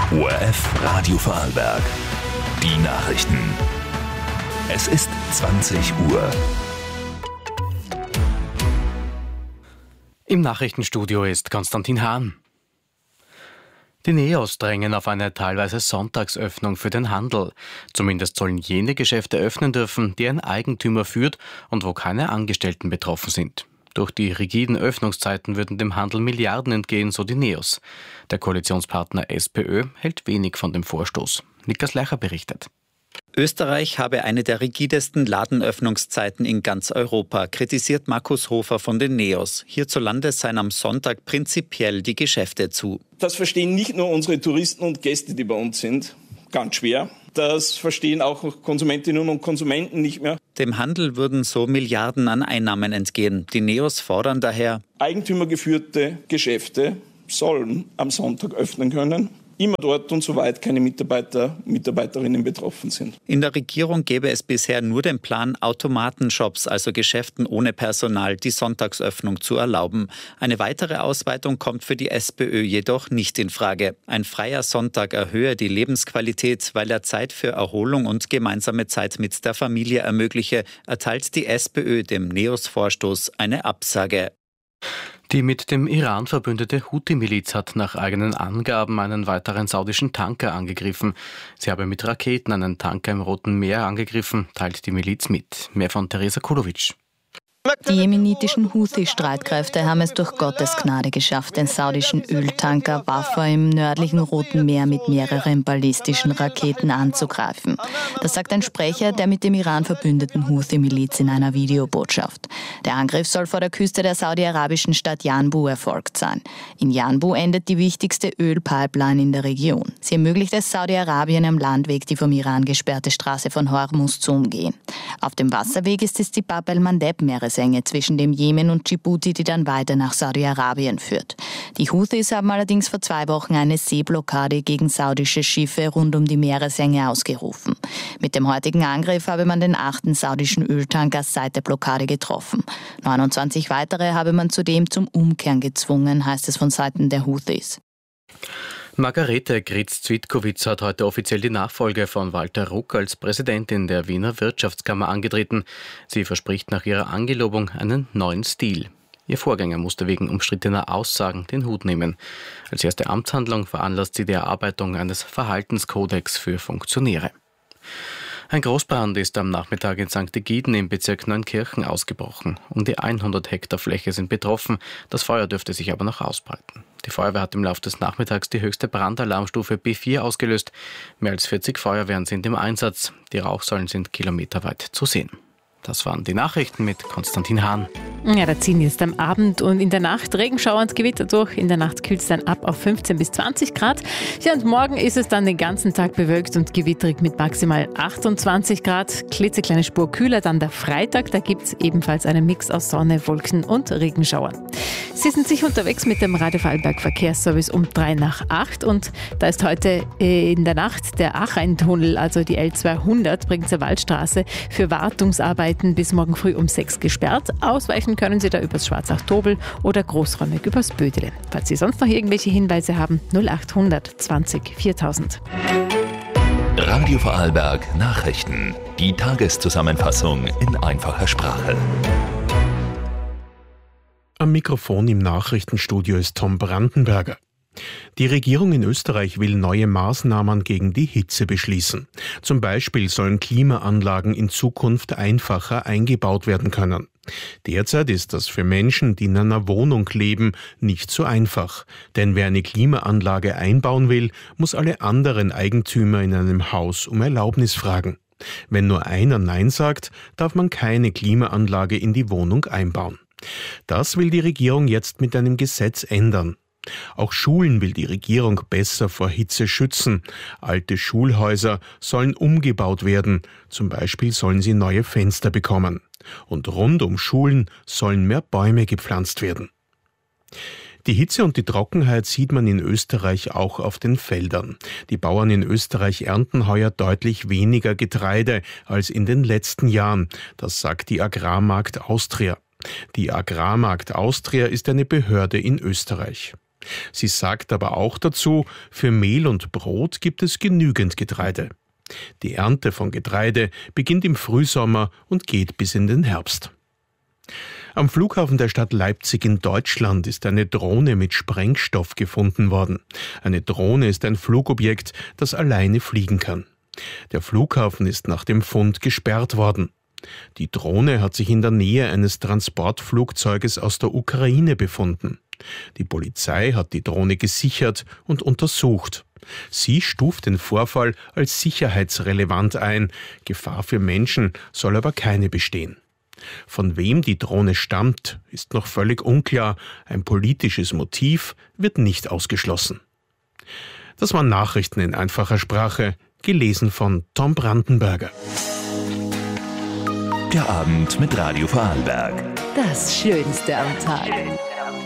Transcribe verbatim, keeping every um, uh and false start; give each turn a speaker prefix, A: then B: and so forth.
A: O R F Radio Vorarlberg. Die Nachrichten. Es ist zwanzig Uhr.
B: Im Nachrichtenstudio ist Konstantin Hahn. Die Neos drängen auf eine teilweise Sonntagsöffnung für den Handel. Zumindest sollen jene Geschäfte öffnen dürfen, die ein Eigentümer führt und wo keine Angestellten betroffen sind. Durch die rigiden Öffnungszeiten würden dem Handel Milliarden entgehen, so die Neos. Der Koalitionspartner SPÖ hält wenig von dem Vorstoß. Niklas Leicher berichtet.
C: Österreich habe eine der rigidesten Ladenöffnungszeiten in ganz Europa, kritisiert Markus Hofer von den Neos. Hierzulande seien am Sonntag prinzipiell die Geschäfte zu.
D: Das verstehen nicht nur unsere Touristen und Gäste, die bei uns sind, ganz schwer. Das verstehen auch Konsumentinnen und Konsumenten nicht mehr.
C: Dem Handel würden so Milliarden an Einnahmen entgehen. Die Neos fordern daher:
D: Eigentümergeführte Geschäfte sollen am Sonntag öffnen können. Immer dort und soweit keine Mitarbeiter, Mitarbeiterinnen betroffen sind.
C: In der Regierung gäbe es bisher nur den Plan, Automatenshops, also Geschäften ohne Personal, die Sonntagsöffnung zu erlauben. Eine weitere Ausweitung kommt für die SPÖ jedoch nicht in Frage. Ein freier Sonntag erhöhe die Lebensqualität, weil er Zeit für Erholung und gemeinsame Zeit mit der Familie ermögliche, erteilt die SPÖ dem Neos-Vorstoß eine Absage.
B: Die mit dem Iran verbündete Houthi-Miliz hat nach eigenen Angaben einen weiteren saudischen Tanker angegriffen. Sie habe mit Raketen einen Tanker im Roten Meer angegriffen, teilt die Miliz mit. Mehr von Teresa Kulovic.
E: Die jemenitischen Houthi-Streitkräfte haben es durch Gottes Gnade geschafft, den saudischen Öltanker Wafa im nördlichen Roten Meer mit mehreren ballistischen Raketen anzugreifen. Das sagt ein Sprecher der mit dem Iran verbündeten Houthi-Miliz in einer Videobotschaft. Der Angriff soll vor der Küste der saudi-arabischen Stadt Yanbu erfolgt sein. In Yanbu endet die wichtigste Ölpipeline in der Region. Sie ermöglicht es Saudi-Arabien am Landweg, die vom Iran gesperrte Straße von Hormuz zu umgehen. Auf dem Wasserweg ist es die Bab el-Mandeb-Meeresenge zwischen dem Jemen und Djibouti, die dann weiter nach Saudi-Arabien führt. Die Houthis haben allerdings vor zwei Wochen eine Seeblockade gegen saudische Schiffe rund um die Meeresenge ausgerufen. Mit dem heutigen Angriff habe man den achten saudischen Öltanker seit der Blockade getroffen. neunundzwanzig weitere habe man zudem zum Umkehren gezwungen, heißt es von Seiten der Houthis.
B: Margarete Gritz-Cwitkowitz hat heute offiziell die Nachfolge von Walter Ruck als Präsidentin der Wiener Wirtschaftskammer angetreten. Sie verspricht nach ihrer Angelobung einen neuen Stil. Ihr Vorgänger musste wegen umstrittener Aussagen den Hut nehmen. Als erste Amtshandlung veranlasst sie die Erarbeitung eines Verhaltenskodex für Funktionäre. Ein Großbrand ist am Nachmittag in Sankt Egiden im Bezirk Neunkirchen ausgebrochen. Um die hundert Hektar Fläche sind betroffen, das Feuer dürfte sich aber noch ausbreiten. Die Feuerwehr hat im Laufe des Nachmittags die höchste Brandalarmstufe B vier ausgelöst. Mehr als vierzig Feuerwehren sind im Einsatz. Die Rauchsäulen sind kilometerweit zu sehen. Das waren die Nachrichten mit Konstantin Hahn.
F: Ja, da ziehen jetzt am Abend und in der Nacht Regenschauer und Gewitter durch. In der Nacht kühlt es dann ab auf fünfzehn bis zwanzig Grad. Ja, und morgen ist es dann den ganzen Tag bewölkt und gewitterig mit maximal achtundzwanzig Grad. Klitzekleine Spur kühler dann der Freitag. Da gibt es ebenfalls einen Mix aus Sonne, Wolken und Regenschauern. Sie sind sicher unterwegs mit dem Radio Vorarlberg Verkehrsservice um drei nach acht und da ist heute in der Nacht der Acheintunnel, also die L zweihundert, Bregenzer Waldstraße, für Wartungsarbeiten bis morgen früh um sechs gesperrt. Ausweichen können Sie da übers Schwarzach-Tobel oder großräumig übers Bödele. Falls Sie sonst noch irgendwelche Hinweise haben, null acht hundert zwanzig viertausend.
A: Radio Vorarlberg Nachrichten. Die Tageszusammenfassung in einfacher Sprache.
G: Am Mikrofon im Nachrichtenstudio ist Tom Brandenberger. Die Regierung in Österreich will neue Maßnahmen gegen die Hitze beschließen. Zum Beispiel sollen Klimaanlagen in Zukunft einfacher eingebaut werden können. Derzeit ist das für Menschen, die in einer Wohnung leben, nicht so einfach. Denn wer eine Klimaanlage einbauen will, muss alle anderen Eigentümer in einem Haus um Erlaubnis fragen. Wenn nur einer Nein sagt, darf man keine Klimaanlage in die Wohnung einbauen. Das will die Regierung jetzt mit einem Gesetz ändern. Auch Schulen will die Regierung besser vor Hitze schützen. Alte Schulhäuser sollen umgebaut werden. Zum Beispiel sollen sie neue Fenster bekommen. Und rund um Schulen sollen mehr Bäume gepflanzt werden. Die Hitze und die Trockenheit sieht man in Österreich auch auf den Feldern. Die Bauern in Österreich ernten heuer deutlich weniger Getreide als in den letzten Jahren. Das sagt die Agrarmarkt Austria. Die Agrarmarkt Austria ist eine Behörde in Österreich. Sie sagt aber auch dazu, für Mehl und Brot gibt es genügend Getreide. Die Ernte von Getreide beginnt im Frühsommer und geht bis in den Herbst. Am Flughafen der Stadt Leipzig in Deutschland ist eine Drohne mit Sprengstoff gefunden worden. Eine Drohne ist ein Flugobjekt, das alleine fliegen kann. Der Flughafen ist nach dem Fund gesperrt worden. Die Drohne hat sich in der Nähe eines Transportflugzeuges aus der Ukraine befunden. Die Polizei hat die Drohne gesichert und untersucht. Sie stuft den Vorfall als sicherheitsrelevant ein. Gefahr für Menschen soll aber keine bestehen. Von wem die Drohne stammt, ist noch völlig unklar. Ein politisches Motiv wird nicht ausgeschlossen. Das waren Nachrichten in einfacher Sprache, gelesen von Tom Brandenberger.
A: Der Abend mit Radio Vorarlberg.
H: Das Schönste am Tag.